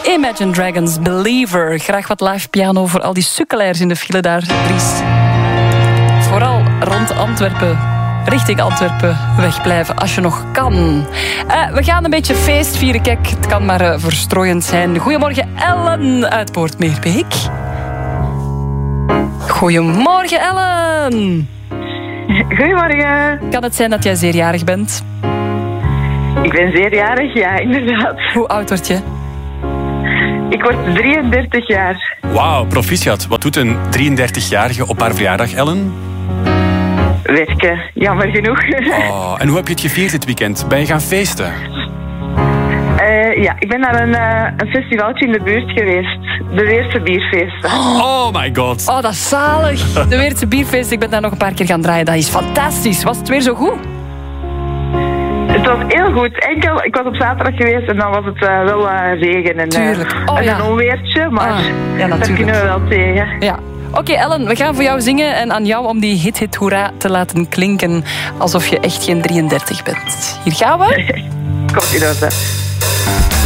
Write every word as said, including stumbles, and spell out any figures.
Imagine Dragons, Believer. Graag wat live piano voor al die sukkelaars in de file daar, Dries. Vooral rond Antwerpen, richting Antwerpen wegblijven als je nog kan. Uh, we gaan een beetje feest vieren. Kijk, het kan maar uh, verstrooiend zijn. Goedemorgen, Ellen uit Poortmeerbeek. Goedemorgen, Ellen. Goedemorgen. Kan het zijn dat jij zeerjarig bent? Ik ben zeerjarig, ja, inderdaad. Hoe oud word je? Ik word drieëndertig jaar. Wauw, proficiat. Wat doet een drieëndertigjarige op haar verjaardag, Ellen? Werken, jammer genoeg. Oh, en hoe heb je het gevierd dit weekend? Ben je gaan feesten? Uh, ja, ik ben naar een, uh, een festivaltje in de buurt geweest. De Weerse Bierfeesten. Oh my god. Oh, dat is zalig. De Weerse Bierfeest, ik ben daar nog een paar keer gaan draaien. Dat is fantastisch. Was het weer zo goed? Het was heel goed. Enkel, ik was op zaterdag geweest en dan was het uh, wel uh, regen en, Tuurlijk. Oh, en ja. een onweertje. Maar ah, ja, daar kunnen we wel tegen. Ja. Oké, okay, Ellen, we gaan voor jou zingen en aan jou om die hit hit hoera te laten klinken alsof je echt geen drieëndertig bent. Hier gaan we. Komt in orde.